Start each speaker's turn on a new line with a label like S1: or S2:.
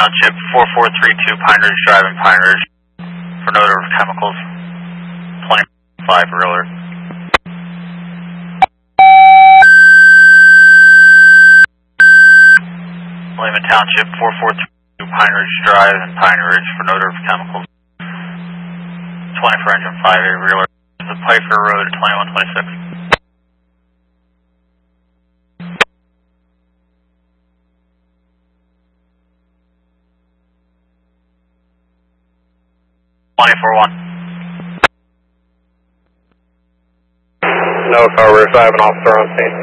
S1: Township 4432 Pine Ridge Drive in Pine Ridge for an odor of chemicals. 25 realer. Lehman Township 4432 Pine Ridge Drive in Pine Ridge for an odor of chemicals. 20 for engine 5A realer. The Pfeiffer Road at 2126.
S2: No, Carver, I have an officer on scene.